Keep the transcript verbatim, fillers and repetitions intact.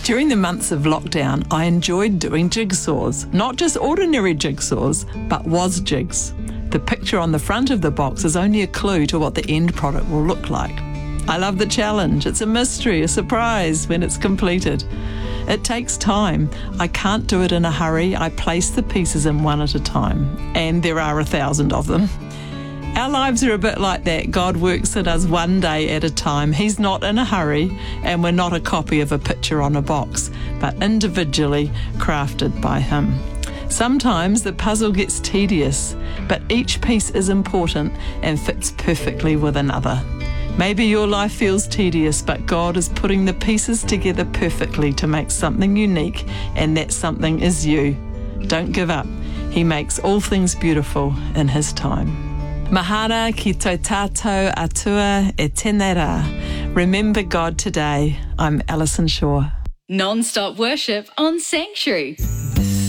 During the months of lockdown, I enjoyed doing jigsaws. Not just ordinary jigsaws, but was jigs. The picture on the front of the box is only a clue to what the end product will look like. I love the challenge. It's a mystery, a surprise when it's completed. It takes time. I can't do it in a hurry. I place the pieces in one at a time, and there are a thousand of them. Our lives are a bit like that. God works in us one day at a time. He's not in a hurry, and we're not a copy of a picture on a box, but individually crafted by Him. Sometimes the puzzle gets tedious, but each piece is important and fits perfectly with another. Maybe your life feels tedious, but God is putting the pieces together perfectly to make something unique, and that something is you. Don't give up. He makes all things beautiful in His time. Mahana ki tō tātou atua e tēnei rā. Remember God today. I'm Alison Shaw. Non-stop worship on Sanctuary.